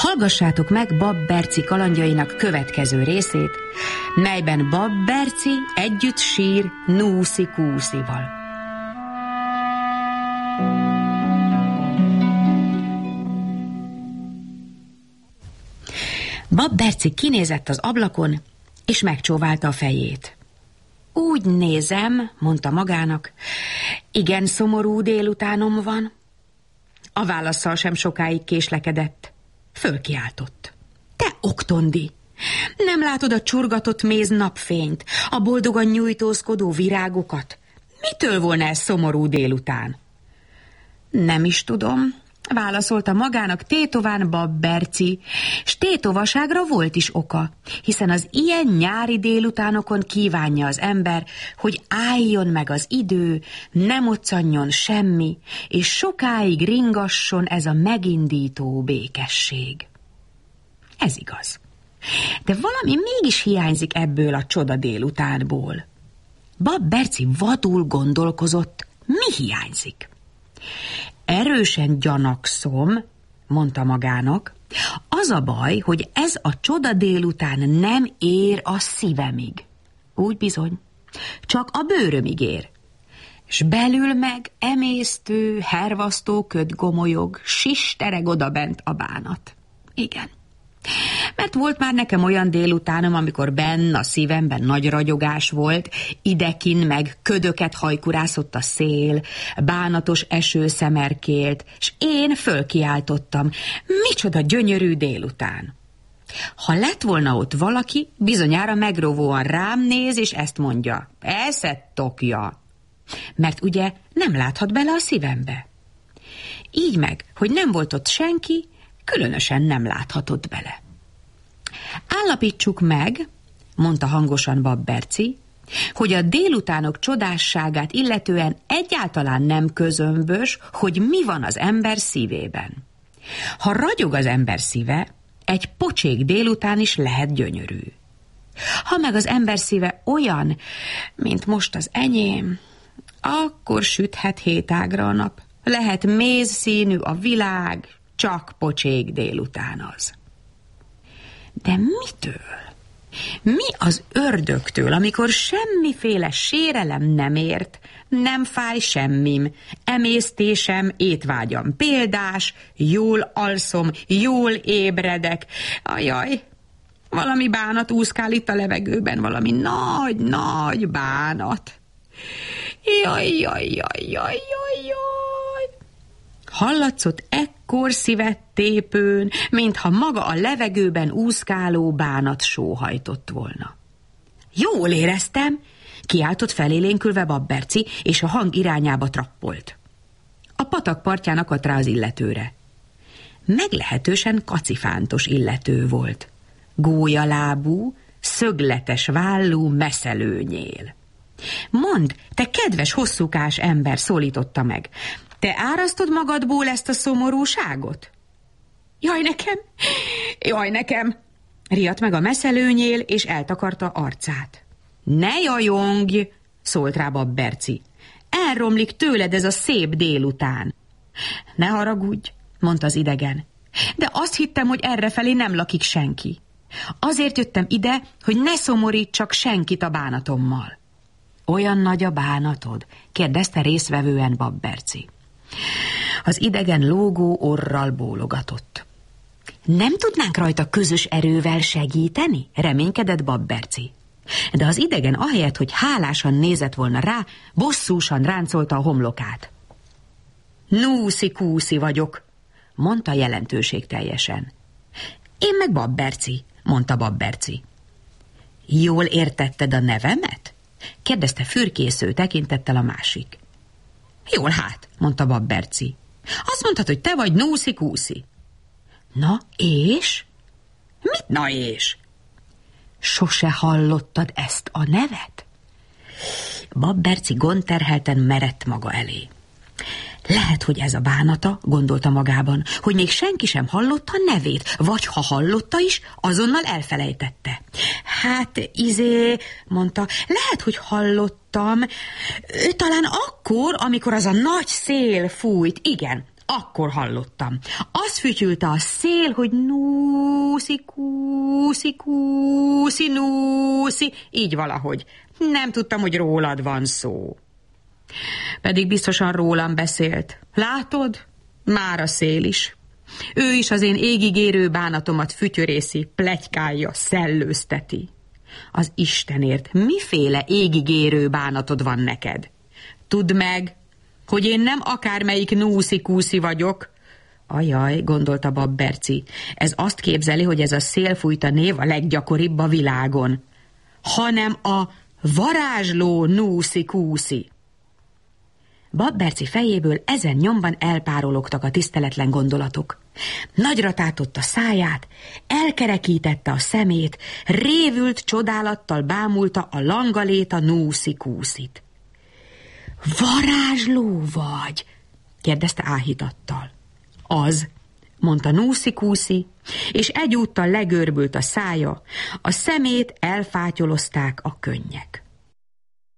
Hallgassátok meg Bab Berci kalandjainak következő részét, melyben Bab Berci együtt sír Núszi Kúszival. Bab Berci kinézett az ablakon, és megcsóválta a fejét. Úgy nézem, mondta magának, igen szomorú délutánom van. A válasszal sem sokáig késlekedett. Fölkiáltott. Te oktondi! Nem látod a csurgatott méz napfényt, a boldogan nyújtózkodó virágokat? Mitől volna ez szomorú délután? Nem is tudom, válaszolta magának tétován Bab Berci, s tétovaságra volt is oka, hiszen az ilyen nyári délutánokon kívánja az ember, hogy álljon meg az idő, ne moccanjon semmi, és sokáig ringasson ez a megindító békesség. Ez igaz. De valami mégis hiányzik ebből a csoda délutánból. Bab Berci vadul gondolkozott, mi hiányzik. Erősen gyanakszom, mondta magának, az a baj, hogy ez a csoda délután nem ér a szívemig. Úgy bizony, csak a bőrömig ér. S belül meg emésztő, hervasztó köd gomolyog, sistereg odabent a bánat. Igen. Mert volt már nekem olyan délutánom, amikor benn a szívemben nagy ragyogás volt, idekin meg ködöket hajkurászott a szél, bánatos eső szemerkélt, s én fölkiáltottam, micsoda gyönyörű délután. Ha lett volna ott valaki, bizonyára megrovóan rám néz, és ezt mondja, eszed tokja, mert ugye nem láthat bele a szívembe. Így meg, hogy nem volt ott senki, különösen nem láthatott bele. Állapítsuk meg, mondta hangosan Bab Berci, hogy a délutánok csodásságát illetően egyáltalán nem közömbös, hogy mi van az ember szívében. Ha ragyog az ember szíve, egy pocsék délután is lehet gyönyörű. Ha meg az ember szíve olyan, mint most az enyém, akkor süthet hétágra a nap. Lehet mézszínű a világ, csak pocsék délután az. De mitől? Mi az ördögtől, amikor semmiféle sérelem nem ért, nem fáj semmim, emésztésem, étvágyam példás, jól alszom, jól ébredek. Ajaj, valami bánat úszkál itt a levegőben, valami nagy bánat. Jaj. Hallatszott ekkor szívet tépőn, mintha maga a levegőben úszkáló bánat sóhajtott volna. Jól éreztem, kiáltott felélénkülve Bab Berci, és a hang irányába trappolt. A patak partján akadt rá az illetőre. Meglehetősen kacifántos illető volt. Gólyalábú, szögletes vállú meszelőnyél. Mondd, te kedves, hosszúkás ember, szólította meg, te árasztod magadból ezt a szomorúságot? Jaj nekem, riadt meg a meszelőnyél, és eltakarta arcát. Ne jajongj, szólt rá Bab Berci. Elromlik tőled ez a szép délután. Ne haragudj, mondta az idegen, de azt hittem, hogy errefelé nem lakik senki. Azért jöttem ide, hogy ne szomorítsak senkit a bánatommal. Olyan nagy a bánatod? Kérdezte részvevően Bab Berci. Az idegen lógó orral bólogatott. Nem tudnánk rajta közös erővel segíteni? Reménykedett Bab Berci. De az idegen ahelyett, hogy hálásan nézett volna rá, bosszúsan ráncolta a homlokát. Núszi Kúszi vagyok, mondta jelentőségteljesen. Én meg Bab Berci, mondta Bab Berci. Jól értetted a nevemet? Kérdezte fürkésző tekintettel a másik. Jól hát, mondta Bab Berci. Azt mondtad, hogy te vagy Núszi Kúszi. Na és? Mit na és? Sose hallottad ezt a nevet? Bab Berci gondterhelten merett maga elé. Lehet, hogy ez a bánata, gondolta magában, hogy még senki sem hallotta a nevét, vagy ha hallotta is, azonnal elfelejtette. Hát, mondta, lehet, hogy hallottam, talán akkor, amikor az a nagy szél fújt, igen, Akkor hallottam. Azt fütyülte a szél, hogy núszi, kúszi, kúszi, núszi, így valahogy. Nem tudtam, hogy rólad van szó. Pedig biztosan rólam beszélt. Látod? Már a szél is. Ő is az én égigérő bánatomat fütyörészi, pletykálja, szellőzteti. Az Istenért, miféle égigérő bánatod van neked? Tudd meg, hogy én nem akármelyik núszi-kúszi vagyok. Ajaj, gondolta Babberci, ez azt képzeli, hogy ez a szélfújta név a leggyakoribb a világon, hanem a varázsló núszi-kúszi. Babberci fejéből ezen nyomban elpárologtak a tiszteletlen gondolatok. Nagyra tátotta száját, elkerekítette a szemét, révült csodálattal bámulta a langaléta núszi-kúszit. Varázsló vagy? kérdezte áhítattal. Az, mondta núszi-kúszi, és egyúttal legörbült a szája, a szemét elfátyolozták a könnyek.